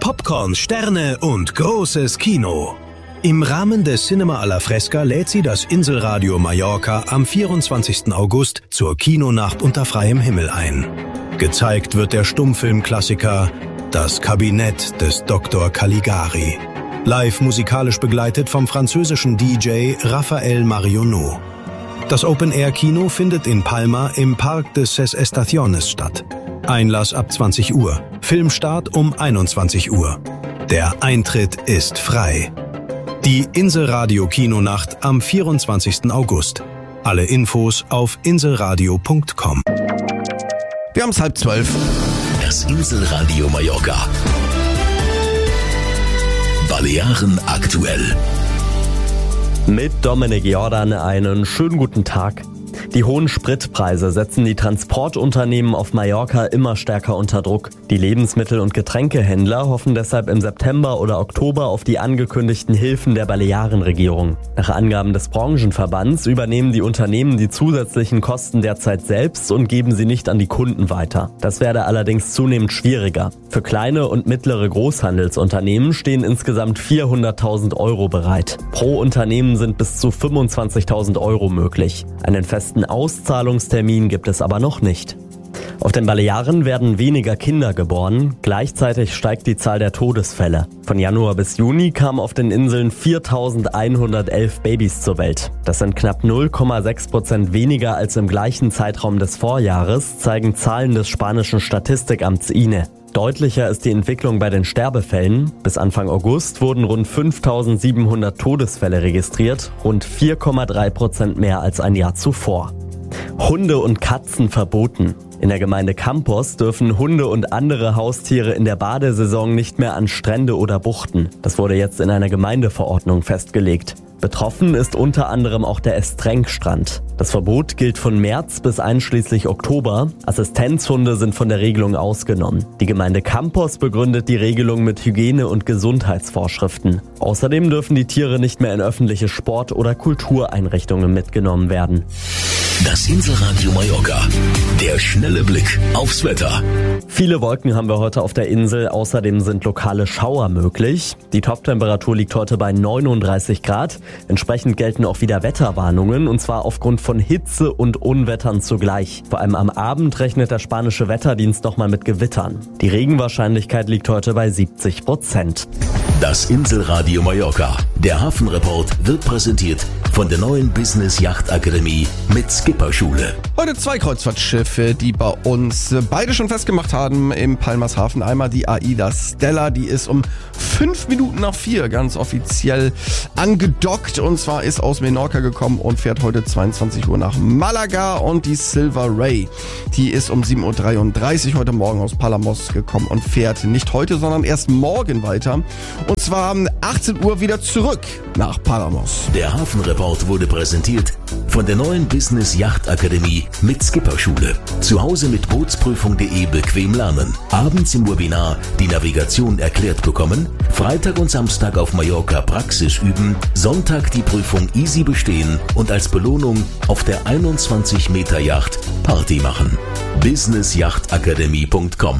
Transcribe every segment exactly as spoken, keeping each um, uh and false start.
Popcorn, Sterne und großes Kino. Im Rahmen des Cinema alla Fresca lädt sie das Inselradio Mallorca am vierundzwanzigsten August zur Kinonacht unter freiem Himmel ein. Gezeigt wird der Stummfilmklassiker Das Kabinett des Doktor Caligari. Live musikalisch begleitet vom französischen D J Raphael Marionneau. Das Open-Air-Kino findet in Palma im Parque de Ses Estaciones statt. Einlass ab zwanzig Uhr. Filmstart um einundzwanzig Uhr. Der Eintritt ist frei. Die Inselradio-Kinonacht am vierundzwanzigsten August. Alle Infos auf inselradio punkt com. Wir haben es halb zwölf. Das Inselradio Mallorca. Balearen aktuell. Mit Dominik Jordan einen schönen guten Tag. Die hohen Spritpreise setzen die Transportunternehmen auf Mallorca immer stärker unter Druck. Die Lebensmittel- und Getränkehändler hoffen deshalb im September oder Oktober auf die angekündigten Hilfen der Balearenregierung. Nach Angaben des Branchenverbands übernehmen die Unternehmen die zusätzlichen Kosten derzeit selbst und geben sie nicht an die Kunden weiter. Das werde allerdings zunehmend schwieriger. Für kleine und mittlere Großhandelsunternehmen stehen insgesamt vierhunderttausend Euro bereit. Pro Unternehmen sind bis zu fünfundzwanzigtausend Euro möglich. Einen festen Auszahlungstermin gibt es aber noch nicht. Auf den Balearen werden weniger Kinder geboren, gleichzeitig steigt die Zahl der Todesfälle. Von Januar bis Juni kamen auf den Inseln viertausendeinhundertelf Babys zur Welt. Das sind knapp null Komma sechs Prozent weniger als im gleichen Zeitraum des Vorjahres, zeigen Zahlen des spanischen Statistikamts I N E. Deutlicher ist die Entwicklung bei den Sterbefällen. Bis Anfang August wurden rund fünftausendsiebenhundert Todesfälle registriert, rund vier Komma drei Prozent mehr als ein Jahr zuvor. Hunde und Katzen verboten. In der Gemeinde Campos dürfen Hunde und andere Haustiere in der Badesaison nicht mehr an Strände oder Buchten. Das wurde jetzt in einer Gemeindeverordnung festgelegt. Betroffen ist unter anderem auch der Estrenk-Strand. Das Verbot gilt von März bis einschließlich Oktober. Assistenzhunde sind von der Regelung ausgenommen. Die Gemeinde Campos begründet die Regelung mit Hygiene- und Gesundheitsvorschriften. Außerdem dürfen die Tiere nicht mehr in öffentliche Sport- oder Kultureinrichtungen mitgenommen werden. Das Inselradio Mallorca. Der schnelle Blick aufs Wetter. Viele Wolken haben wir heute auf der Insel. Außerdem sind lokale Schauer möglich. Die Toptemperatur liegt heute bei neununddreißig Grad. Entsprechend gelten auch wieder Wetterwarnungen, und zwar aufgrund von Hitze und Unwettern zugleich. Vor allem am Abend rechnet der spanische Wetterdienst nochmal mit Gewittern. Die Regenwahrscheinlichkeit liegt heute bei siebzig Prozent. Das Inselradio Mallorca. Der Hafenreport wird präsentiert von der neuen Business Yacht Akademie mit Skipperschule. Heute zwei Kreuzfahrtschiffe, die bei uns beide schon festgemacht haben im Palmas Hafen. Einmal die AIDA Stella, die ist um fünf Minuten nach vier ganz offiziell angedockt. Und zwar ist aus Menorca gekommen und fährt heute zweiundzwanzig Uhr nach Malaga. Und die Silver Ray, die ist um sieben Uhr dreiunddreißig heute Morgen aus Palamos gekommen und fährt nicht heute, sondern erst morgen weiter. Und zwar um achtzehn Uhr wieder zurück nach Palamos. Der Hafenreport wurde präsentiert von der neuen Business Yacht Akademie mit Skipperschule. Zu Hause mit Bootsprüfung punkt de bequem lernen. Abends im Webinar die Navigation erklärt bekommen. Freitag und Samstag auf Mallorca Praxis üben. Sonntag die Prüfung easy bestehen und als Belohnung auf der einundzwanzig Meter Yacht Party machen. business yacht akademie punkt com.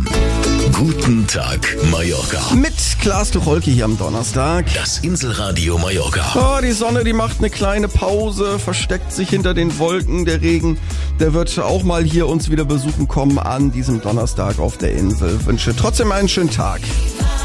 Guten Tag, Mallorca. Mit Klaas Tucholke hier am Donnerstag. Das Inselradio Mallorca. Oh, die Sonne, die macht eine kleine Pause, versteckt sich hinter den Wolken. Der Regen, der wird auch mal hier uns wieder besuchen kommen an diesem Donnerstag auf der Insel. Wünsche trotzdem einen schönen Tag.